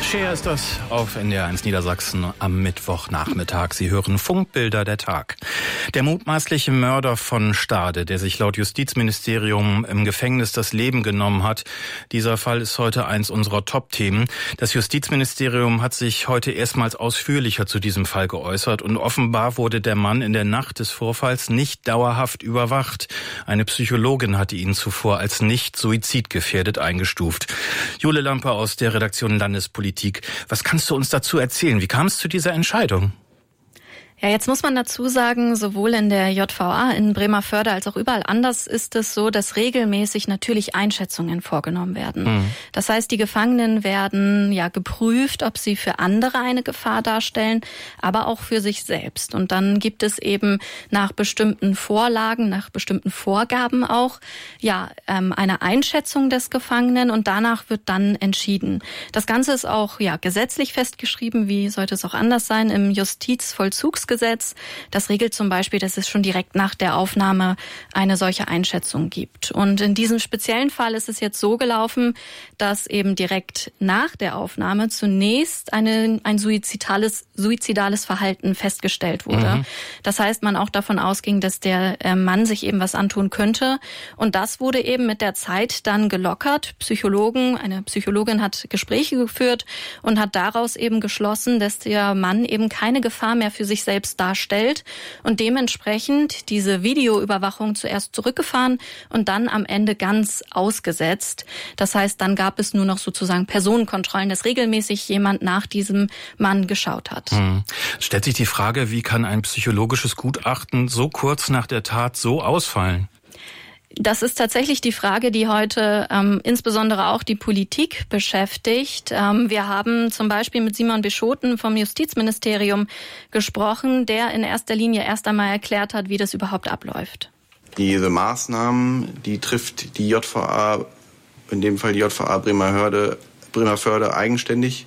Cher ist das auf NDR1 Niedersachsen am Mittwochnachmittag. Sie hören Funkbilder der Tag. Der mutmaßliche Mörder von Stade, der sich laut Justizministerium im Gefängnis das Leben genommen hat. Dieser Fall ist heute eins unserer Top-Themen. Das Justizministerium hat sich heute erstmals ausführlicher zu diesem Fall geäußert und offenbar wurde der Mann in der Nacht des Vorfalls nicht dauerhaft überwacht. Eine Psychologin hatte ihn zuvor als nicht suizidgefährdet eingestuft. Jule Lampe aus der Redaktion Landespolitik. Was kannst du uns dazu erzählen? Wie kam es zu dieser Entscheidung? Ja, jetzt muss man dazu sagen, sowohl in der JVA in Bremervörde als auch überall anders ist es so, dass regelmäßig natürlich Einschätzungen vorgenommen werden. Das heißt, die Gefangenen werden ja geprüft, ob sie für andere eine Gefahr darstellen, aber auch für sich selbst. Und dann gibt es eben nach bestimmten Vorlagen, nach bestimmten Vorgaben auch eine Einschätzung des Gefangenen und danach wird dann entschieden. Das Ganze ist auch gesetzlich festgeschrieben, wie sollte es auch anders sein, im Justizvollzugsgesetz. Das regelt zum Beispiel, dass es schon direkt nach der Aufnahme eine solche Einschätzung gibt. Und in diesem speziellen Fall ist es jetzt so gelaufen, dass eben direkt nach der Aufnahme zunächst ein suizidales Verhalten festgestellt wurde. Das heißt, man auch davon ausging, dass der Mann sich eben was antun könnte. Und das wurde eben mit der Zeit dann gelockert. Eine Psychologin hat Gespräche geführt und hat daraus eben geschlossen, dass der Mann eben keine Gefahr mehr für sich selbst darstellt und dementsprechend diese Videoüberwachung zuerst zurückgefahren und dann am Ende ganz ausgesetzt. Das heißt, dann gab es nur noch sozusagen Personenkontrollen, dass regelmäßig jemand nach diesem Mann geschaut hat. Stellt sich die Frage, wie kann ein psychologisches Gutachten so kurz nach der Tat so ausfallen? Das ist tatsächlich die Frage, die heute insbesondere auch die Politik beschäftigt. Wir haben zum Beispiel mit Simon Bischoten vom Justizministerium gesprochen, der in erster Linie erst einmal erklärt hat, wie das überhaupt abläuft. Diese Maßnahmen, die trifft die JVA, in dem Fall die JVA Bremervörde eigenständig.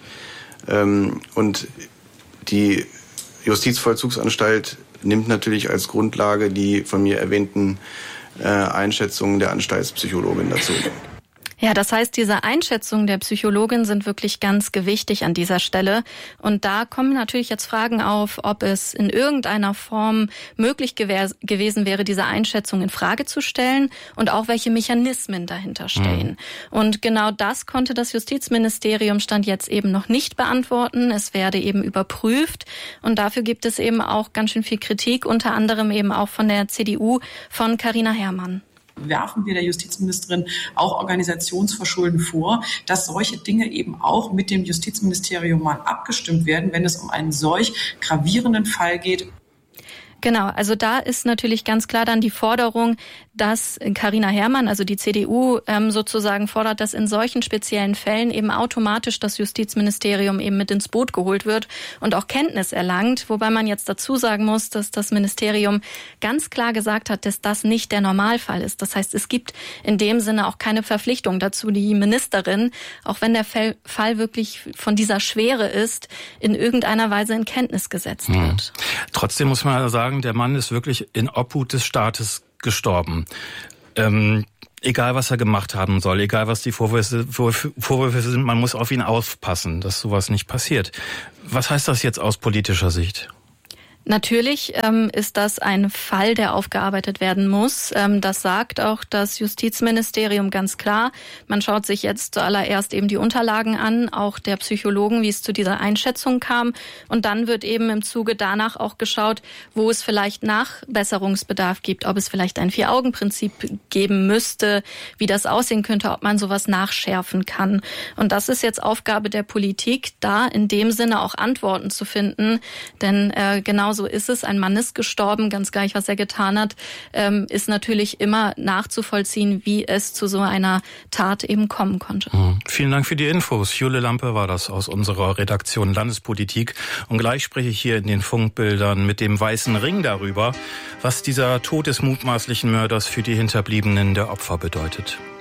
Und die Justizvollzugsanstalt nimmt natürlich als Grundlage die von mir erwähnten Einschätzungen der Anstaltspsychologin dazu. Ja, das heißt, diese Einschätzungen der Psychologin sind wirklich ganz gewichtig an dieser Stelle. Und da kommen natürlich jetzt Fragen auf, ob es in irgendeiner Form möglich gewesen wäre, diese Einschätzung in Frage zu stellen und auch welche Mechanismen dahinter stehen. Und genau das konnte das Justizministerium Stand jetzt eben noch nicht beantworten. Es werde eben überprüft. Und dafür gibt es eben auch ganz schön viel Kritik, unter anderem eben auch von der CDU von Carina Herrmann. Werfen wir der Justizministerin auch Organisationsverschulden vor, dass solche Dinge eben auch mit dem Justizministerium mal abgestimmt werden, wenn es um einen solch gravierenden Fall geht. Genau, also da ist natürlich ganz klar dann die Forderung, dass Carina Herrmann, also die CDU, sozusagen fordert, dass in solchen speziellen Fällen eben automatisch das Justizministerium eben mit ins Boot geholt wird und auch Kenntnis erlangt. Wobei man jetzt dazu sagen muss, dass das Ministerium ganz klar gesagt hat, dass das nicht der Normalfall ist. Das heißt, es gibt in dem Sinne auch keine Verpflichtung dazu, die Ministerin, auch wenn der Fall wirklich von dieser Schwere ist, in irgendeiner Weise in Kenntnis gesetzt wird. Trotzdem muss man sagen, der Mann ist wirklich in Obhut des Staates gestorben. Egal, was er gemacht haben soll, egal, was die Vorwürfe sind, man muss auf ihn aufpassen, dass sowas nicht passiert. Was heißt das jetzt aus politischer Sicht? Natürlich ist das ein Fall, der aufgearbeitet werden muss. Das sagt auch das Justizministerium ganz klar. Man schaut sich jetzt zuallererst eben die Unterlagen an, auch der Psychologen, wie es zu dieser Einschätzung kam. Und dann wird eben im Zuge danach auch geschaut, wo es vielleicht Nachbesserungsbedarf gibt, ob es vielleicht ein Vier-Augen-Prinzip geben müsste, wie das aussehen könnte, ob man sowas nachschärfen kann. Und das ist jetzt Aufgabe der Politik, da in dem Sinne auch Antworten zu finden. Denn genau so ist es. Ein Mann ist gestorben, ganz gleich, was er getan hat, ist natürlich immer nachzuvollziehen, wie es zu so einer Tat eben kommen konnte. Vielen Dank für die Infos. Jule Lampe war das aus unserer Redaktion Landespolitik. Und gleich spreche ich hier in den Funkbildern mit dem Weißen Ring darüber, was dieser Tod des mutmaßlichen Mörders für die Hinterbliebenen der Opfer bedeutet.